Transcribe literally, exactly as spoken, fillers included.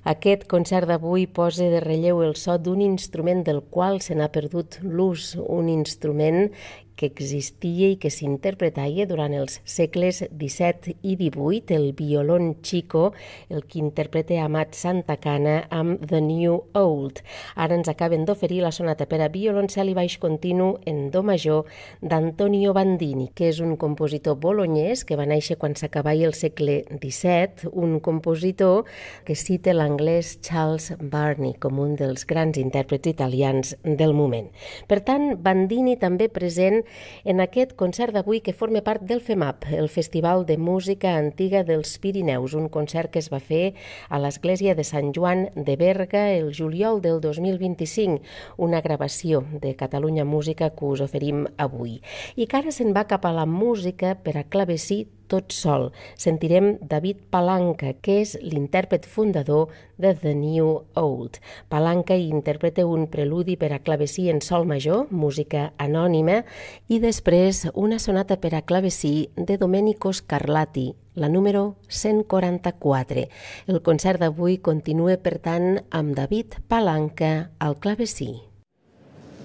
Aquest concert d'avui posa de relleu el so d'un instrument del qual se n'ha perdut l'ús, un instrument que existia i que s'interpretava durant els segles disset i divuit, el violon chico, el que interpreta Amat Santacana amb The New Old. Ara ens acaben d'oferir la sonata per a violoncel i baix continu en do major d'Antonio Bandini, que és un compositor bolonyès que va néixer quan s'acabava el segle disset, un compositor que cita l'anglès Charles Burney com un dels grans intèrprets italians del moment. Per tant, Bandini també present en aquest concert d'avui que forma part del FEMAP, el Festival de Música Antiga dels Pirineus, un concert que es va fer a l'església de Sant Joan de Berga el juliol del dos mil vint-i-cinc, una gravació de Catalunya Música que us oferim avui. I que ara se'n va cap a la música per a clavecí tot sol. Sentirem David Palanca, que és l'intèrpret fundador de The New Old. Palanca interpreta un preludi per a clavecí en sol major, música anònima, i després una sonata per a clavecí de Domenico Scarlatti, la número cent quaranta-quatre. El concert d'avui continua, per tant, amb David Palanca al clavecí.